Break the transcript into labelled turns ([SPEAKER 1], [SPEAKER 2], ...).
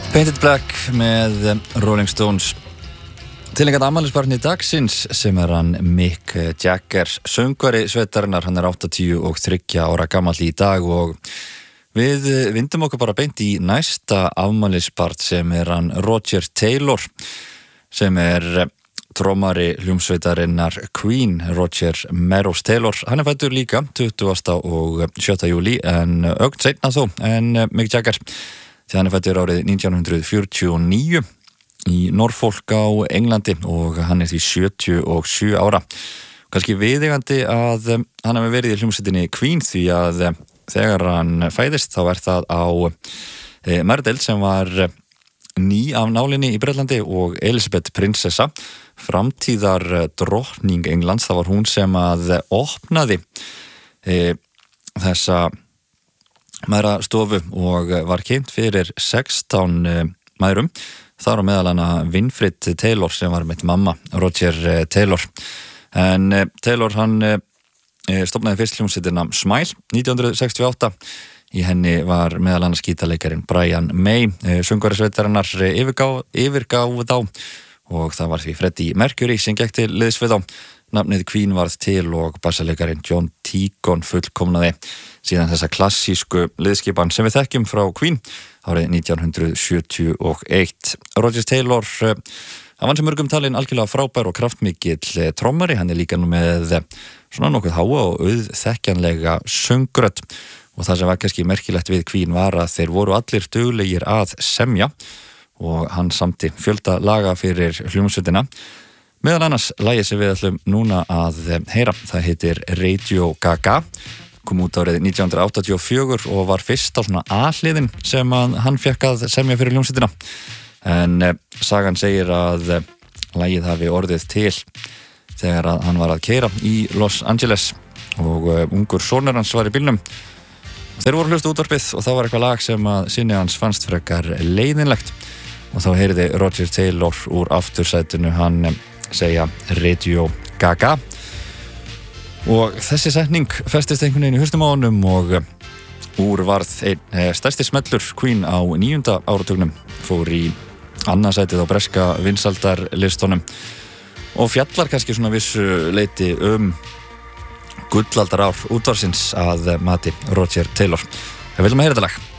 [SPEAKER 1] Painted Black með Rolling Stones. Tilengað afmælisbarni dagsins sem hann Mick Jagger, söngvari sveitarinnar. Hann 83 ára gamall í dag og við vindum okkur bara beint í næsta afmælisbarn sem hann Roger Taylor, sem trommari hljómsveitarinnar Queen. Roger Meadows Taylor, hann fæddur líka 20. og 7. júlí en ögn seinna þó en Mick Jagger, því hann fæddur árið 1949 í Norfolk á Englandi og hann því 77 ára. Kannski viðeigandi að hann hafi verið í hljómsveitinni Queen, því að þegar hann fæðist þá það á Merdale sem var ný af nálinni í Bretlandi og Elizabeth prinsessa, framtíðar drottning Englands. Það var hún sem að opnaði þessa mæðrastofu og var kynnt fyrir 16 mæðrum, þar á meðal hana Winfred Taylor sem var með mamma Roger Taylor. En Taylor hann stofnaði fyrst hljómsveitina Smile 1968. Í henni var meðal annars gítarleikarin Brian May, söngvari sveitarinnar yfirgáfu þá og það var því Freddie Mercury sem gekk til liðs við þá. Nafnið Queen varð til og bassaleikarin John Deacon fullkomnaði síðan þessa klassísku liðskipan sem við þekkjum frá Queen árið 1971. Roger Taylor, hann var sem mörgum talin algjörlega frábær og kraftmikill trommari. Hann líka nú með svona nokkuð háa og auðþekkjanlega söngrödd, og það sem var kannski merkilegt við Queen var að þeir voru allir duglegir að semja og hann samti fjölda laga fyrir hljómsveitina. Meðal annars lagið sem við ætlum núna að heyra, það heitir Radio Gaga, kom út árið 1984 og var fyrst á svona A-hliðin sem hann fékk að semja fyrir hljómsveitina. En sagan segir að lagið hafi orðið til þegar að hann var að keyra í Los Angeles og ungur sonur hans var í bílnum. Þeir voru hlusta útvarpið og það var eitthvað lag sem að sinni hans fannst frekar leiðinlegt og þá heyrði Roger Taylor úr aftursætinu hann segja Radio Gaga og þessi setning festist einhvern veginn í hausnum á honum og úr varð einn stærsti smellur Queen á 9. áratugnum, fór í annað sætið á breska vinsældarlistunum og fjallar kannski svona vissu leyti gullaldar ár útvarsins að mati Roger Taylor. Við viljum að heyra þetta lag.